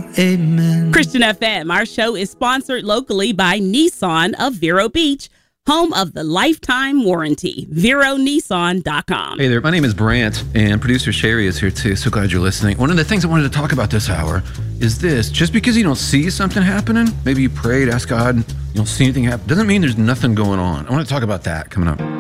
amen. Christian FM, our show is sponsored locally by Nissan of Vero Beach, home of the lifetime warranty. VeroNissan.com. Hey there, my name is Brant, and producer Sherry is here too. So glad you're listening. One of the things I wanted to talk about this hour is this. Just because you don't see something happening, maybe you prayed, asked God, you don't see anything happen, doesn't mean there's nothing going on. I want to talk about that coming up.